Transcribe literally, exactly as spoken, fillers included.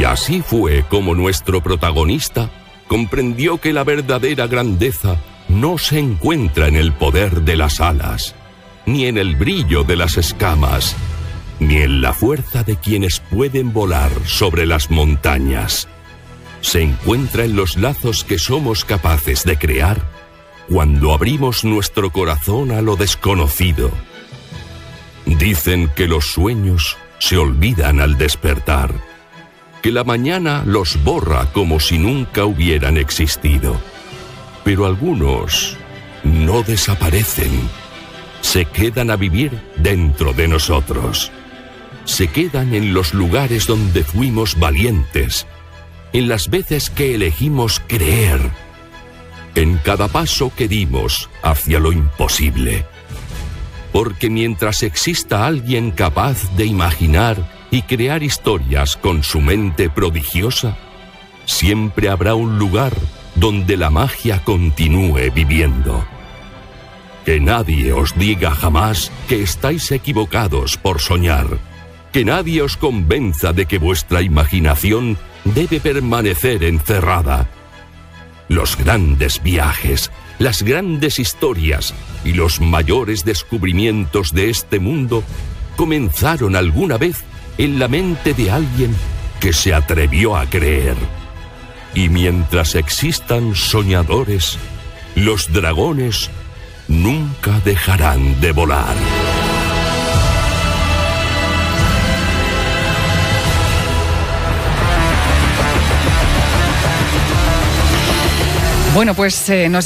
Y así fue como nuestro protagonista comprendió que la verdadera grandeza no se encuentra en el poder de las alas, ni en el brillo de las escamas, ni en la fuerza de quienes pueden volar sobre las montañas. Se encuentra en los lazos que somos capaces de crear cuando abrimos nuestro corazón a lo desconocido. Dicen que los sueños se olvidan al despertar, que la mañana los borra como si nunca hubieran existido. Pero algunos no desaparecen, se quedan a vivir dentro de nosotros. Se quedan en los lugares donde fuimos valientes, en las veces que elegimos creer, en cada paso que dimos hacia lo imposible. Porque mientras exista alguien capaz de imaginar y crear historias con su mente prodigiosa, siempre habrá un lugar donde la magia continúe viviendo. Que nadie os diga jamás que estáis equivocados por soñar. Que nadie os convenza de que vuestra imaginación debe permanecer encerrada. Los grandes viajes, las grandes historias y los mayores descubrimientos de este mundo comenzaron alguna vez en la mente de alguien que se atrevió a creer. Y mientras existan soñadores, los dragones nunca dejarán de volar. Bueno, pues eh, nos